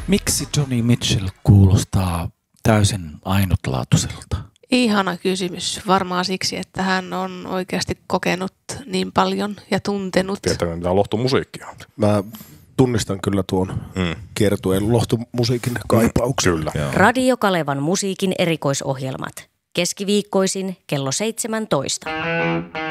Miksi Joni Mitchell kuulostaa täysin ainutlaatuiselta? Ihana kysymys. Varmaan siksi, että hän on oikeasti kokenut niin paljon ja tuntenut. Tietääkö mitä lohtumusiikkia on? Mä tunnistan kyllä tuon kiertueen lohtumusiikin kaipauksen. Kyllä. Radio Kalevan musiikin erikoisohjelmat. Keskiviikkoisin kello 17.